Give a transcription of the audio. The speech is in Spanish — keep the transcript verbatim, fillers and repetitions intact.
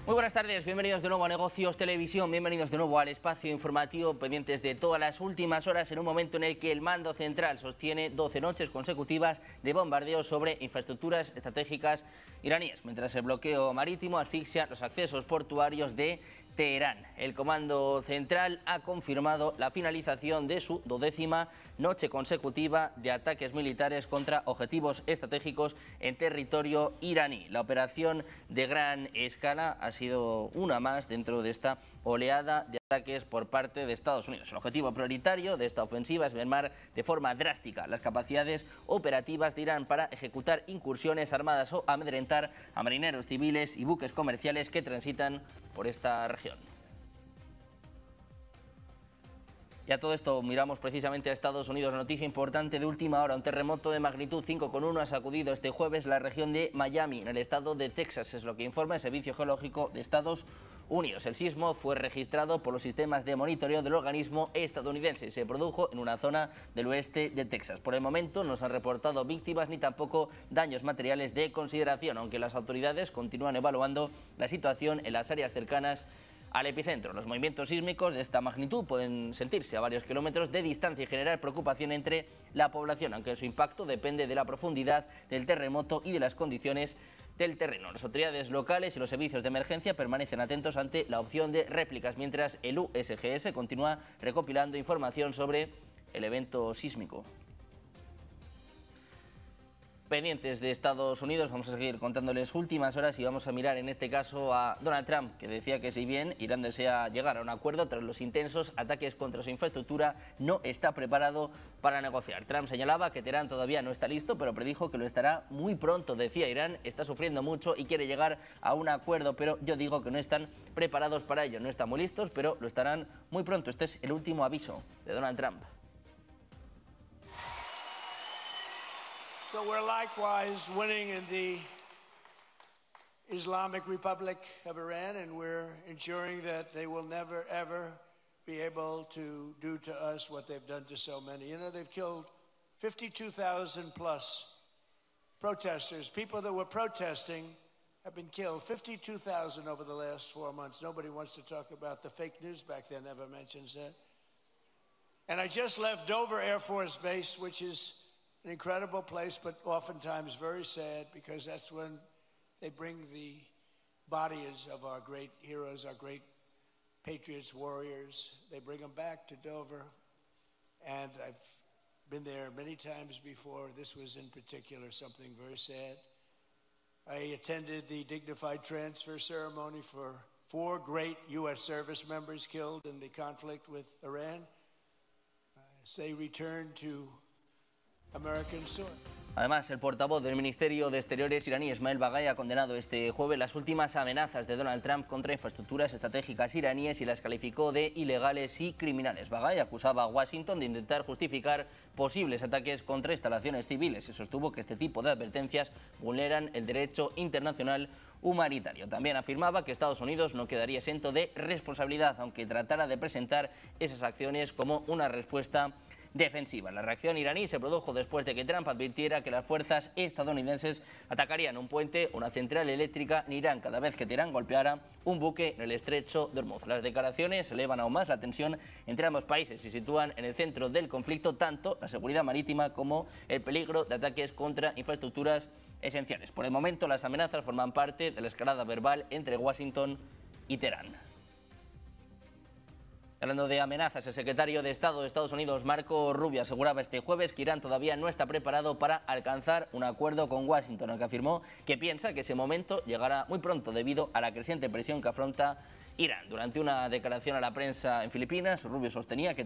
Muy buenas tardes, bienvenidos de nuevo a Negocios Televisión, bienvenidos de nuevo al espacio informativo, pendientes de todas las últimas horas en un momento en el que el mando central sostiene doce noches consecutivas de bombardeos sobre infraestructuras estratégicas iraníes, mientras el bloqueo marítimo asfixia los accesos portuarios de Teherán. El Comando Central ha confirmado la finalización de su dodécima noche consecutiva de ataques militares contra objetivos estratégicos en territorio iraní. La operación de gran escala ha sido una más dentro de esta oleada de ataques por parte de Estados Unidos. El objetivo prioritario de esta ofensiva es mermar de forma drástica las capacidades operativas de Irán para ejecutar incursiones armadas o amedrentar a marineros civiles y buques comerciales que transitan por esta región. Y a todo esto miramos precisamente a Estados Unidos. Noticia importante de última hora: un terremoto de magnitud cinco coma uno ha sacudido este jueves la región de Miami, en el estado de Texas, es lo que informa el Servicio Geológico de Estados Unidos. El sismo fue registrado por los sistemas de monitoreo del organismo estadounidense y se produjo en una zona del oeste de Texas. Por el momento no se han reportado víctimas ni tampoco daños materiales de consideración, aunque las autoridades continúan evaluando la situación en las áreas cercanas al epicentro. Los movimientos sísmicos de esta magnitud pueden sentirse a varios kilómetros de distancia y generar preocupación entre la población, aunque su impacto depende de la profundidad del terremoto y de las condiciones del terreno. Las autoridades locales y los servicios de emergencia permanecen atentos ante la opción de réplicas, mientras el U S G S continúa recopilando información sobre el evento sísmico. Pendientes de Estados Unidos, vamos a seguir contándoles últimas horas y vamos a mirar en este caso a Donald Trump, que decía que si bien Irán desea llegar a un acuerdo tras los intensos ataques contra su infraestructura, no está preparado para negociar. Trump señalaba que Teherán todavía no está listo, pero predijo que lo estará muy pronto. Decía: Irán está sufriendo mucho y quiere llegar a un acuerdo, pero yo digo que no están preparados para ello. No están muy listos, pero lo estarán muy pronto. Este es el último aviso de Donald Trump. So we're likewise winning in the Islamic Republic of Iran, and we're ensuring that they will never, ever be able to do to us what they've done to so many. You know, they've killed fifty-two thousand plus protesters. People that were protesting have been killed. fifty-two thousand over the last four months. Nobody wants to talk about the fake news back there, never mentions that. And I just left Dover Air Force Base, which is an incredible place, but oftentimes very sad, because that's when they bring the bodies of our great heroes, our great patriots, warriors. They bring them back to Dover, and I've been there many times before. This was in particular something very sad. I attended the dignified transfer ceremony for four great U S service members killed in the conflict with Iran as they returned to American soil. Además, el portavoz del Ministerio de Exteriores iraní, Esmail Baghai, ha condenado este jueves las últimas amenazas de Donald Trump contra infraestructuras estratégicas iraníes y las calificó de ilegales y criminales. Baghai acusaba a Washington de intentar justificar posibles ataques contra instalaciones civiles y sostuvo que este tipo de advertencias vulneran el derecho internacional humanitario. También afirmaba que Estados Unidos no quedaría exento de responsabilidad, aunque tratara de presentar esas acciones como una respuesta defensiva. La reacción iraní se produjo después de que Trump advirtiera que las fuerzas estadounidenses atacarían un puente o una central eléctrica en Irán cada vez que Teherán golpeara un buque en el estrecho de Hormuz. Las declaraciones elevan aún más la tensión entre ambos países y sitúan en el centro del conflicto tanto la seguridad marítima como el peligro de ataques contra infraestructuras esenciales. Por el momento, las amenazas forman parte de la escalada verbal entre Washington y Teherán. Hablando de amenazas, el secretario de Estado de Estados Unidos, Marco Rubio, aseguraba este jueves que Irán todavía no está preparado para alcanzar un acuerdo con Washington, aunque afirmó que piensa que ese momento llegará muy pronto debido a la creciente presión que afronta Irán. Durante una declaración a la prensa en Filipinas, Rubio sostenía que